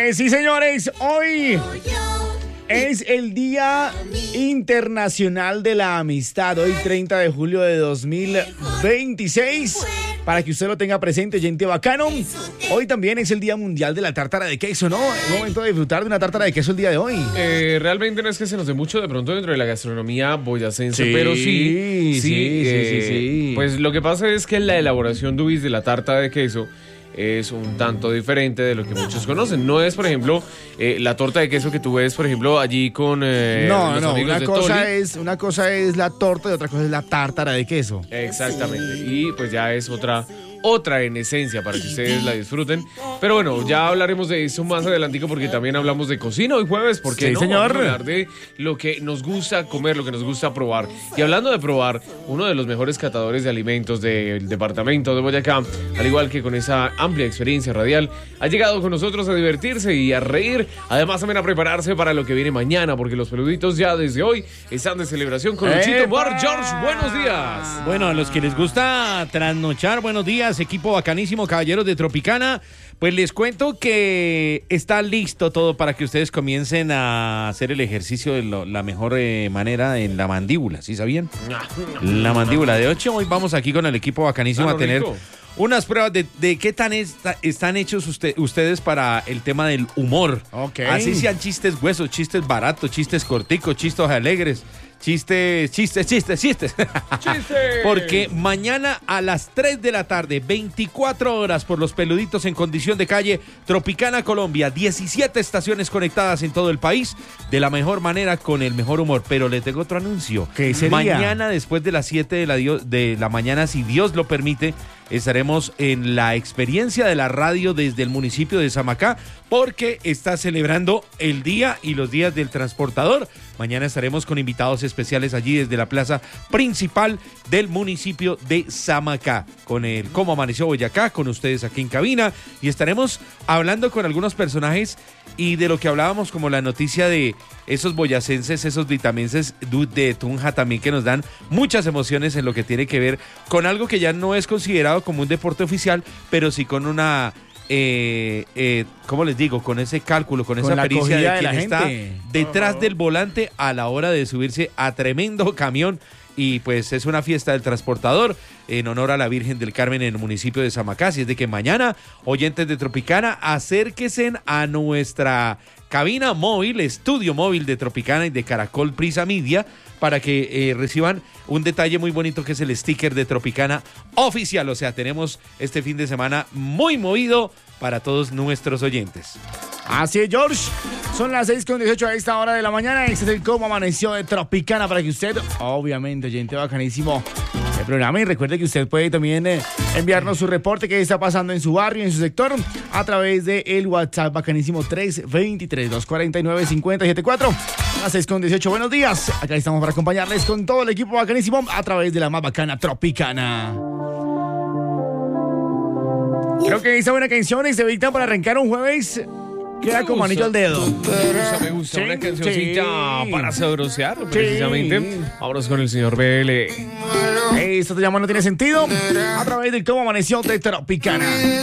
Sí, señores, hoy es el Día Internacional de la Amistad, hoy 30 de julio de 2026, para que usted lo tenga presente, gente bacano. Hoy también es el Día Mundial de la Tártara de Queso, ¿no? Es momento de disfrutar de una tártara de queso el día de hoy. Realmente no es que se nos dé mucho de pronto dentro de la gastronomía boyacense, Sí, pero sí. Sí. Pues lo que pasa es que la elaboración, Dubis, de la tarta de queso es un tanto diferente de lo que muchos conocen. No es, por ejemplo, la torta de queso que tú ves, por ejemplo, allí con los amigos de Tolly. Una cosa es la torta y otra cosa es la tártara de queso. Exactamente. Y pues ya es otra en esencia para que ustedes la disfruten. Pero bueno, ya hablaremos de eso más adelantico porque también hablamos de cocina hoy jueves, porque sí, no señor. vamos a hablar de lo que nos gusta comer, lo que nos gusta probar. Y hablando de probar, uno de los mejores catadores de alimentos del departamento de Boyacá, al igual que con esa amplia experiencia radial, ha llegado con nosotros a divertirse y a reír, además también a prepararse para lo que viene mañana, porque los peluditos ya desde hoy están de celebración con Luchito Mor. George, buenos días. Bueno, a los que les gusta trasnochar, buenos días, equipo bacanísimo, caballeros de Tropicana. Pues les cuento que está listo todo para que ustedes comiencen a hacer el ejercicio de la mejor manera en la mandíbula, ¿sí sabían? La mandíbula. De 8, hoy vamos aquí con el equipo bacanísimo a tener unas pruebas de qué tan están hechos ustedes para el tema del humor. Okay. Así sean chistes huesos, chistes baratos, chistes corticos, chistes alegres. Chistes. Porque mañana a las 3 de la tarde, 24 horas por los peluditos en condición de calle, Tropicana Colombia, 17 estaciones conectadas en todo el país, de la mejor manera, con el mejor humor. Pero le tengo otro anuncio. ¿Qué sería? Mañana, después de las 7 de la mañana, si Dios lo permite, estaremos en la experiencia de la radio desde el municipio de Samacá, porque está celebrando el día y los días del transportador. Mañana estaremos con invitados especiales allí desde la plaza principal del municipio de Samacá, con el Cómo Amaneció Boyacá, con ustedes aquí en cabina, y estaremos hablando con algunos personajes y de lo que hablábamos, como la noticia de esos boyacenses, esos vitamenses de Tunja también, que nos dan muchas emociones en lo que tiene que ver con algo que ya no es considerado como un deporte oficial, pero sí con una... ¿cómo les digo? Con ese cálculo, con esa pericia de quien está detrás del volante a la hora de subirse a tremendo camión. Y pues es una fiesta del transportador en honor a la Virgen del Carmen en el municipio de Samacá. Así es de que mañana, oyentes de Tropicana, acérquense a nuestra cabina móvil, estudio móvil de Tropicana y de Caracol Prisa Media, para que reciban un detalle muy bonito que es el sticker de Tropicana oficial. O sea, tenemos este fin de semana muy movido para todos nuestros oyentes. Así es, George. Son las 6:18 a esta hora de la mañana. Este es el Cómo Amaneció de Tropicana, para que usted, obviamente, oyente bacanísimo, el programa. Y recuerde que usted puede también enviarnos su reporte que está pasando en su barrio, en su sector, a través de el WhatsApp bacanísimo 323-249-5074. A las 6:18, buenos días. Acá estamos para acompañarles con todo el equipo bacanísimo a través de la más bacana Tropicana. Creo que esta buena canción se evita para arrancar un jueves. Queda como anillo al dedo. Me gusta Sí, una cancioncita sí. para sabrosear, precisamente. Vámonos con el señor BL. Esto te llama No Tiene Sentido a través del Cómo Amaneció de Tropicana.